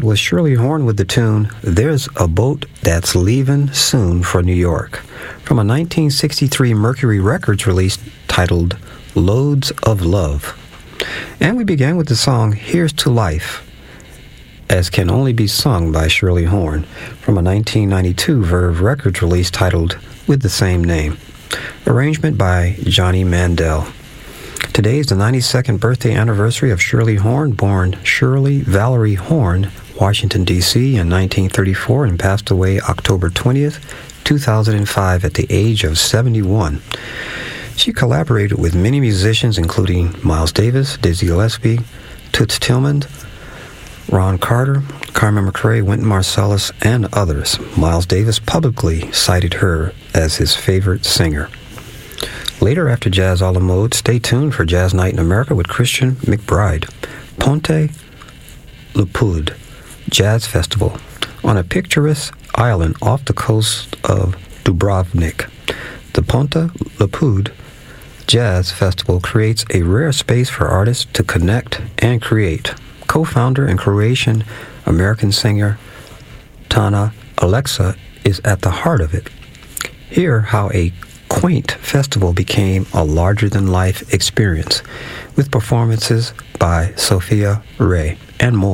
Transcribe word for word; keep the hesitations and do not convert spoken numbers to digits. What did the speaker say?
Was Shirley Horn with the tune, There's a Boat That's Leavin' Soon for New York, from a nineteen sixty-three Mercury Records release titled Loads of Love. And we began with the song Here's to Life, as can only be sung by Shirley Horn, from a nineteen ninety-two Verve Records release titled With the Same Name, arrangement by Johnny Mandel. Today is the ninety-second birthday anniversary of Shirley Horn, born Shirley Valerie Horn, Washington, D C in nineteen thirty-four and passed away October twentieth, two thousand five at the age of seventy-one. She collaborated with many musicians including Miles Davis, Dizzy Gillespie, Toots Tillman, Ron Carter, Carmen McRae, Wynton Marsalis, and others. Miles Davis publicly cited her as his favorite singer. Later, after Jazz a la mode, stay tuned for Jazz Night in America with Christian McBride. Ponte Lupud Jazz Festival on a picturesque island off the coast of Dubrovnik. The Ponte Lupud Jazz Festival creates a rare space for artists to connect and create. Co-founder and Croatian American singer Tana Alexa is at the heart of it. Hear how a quaint festival became a larger-than-life experience with performances by Sophia Ray and more.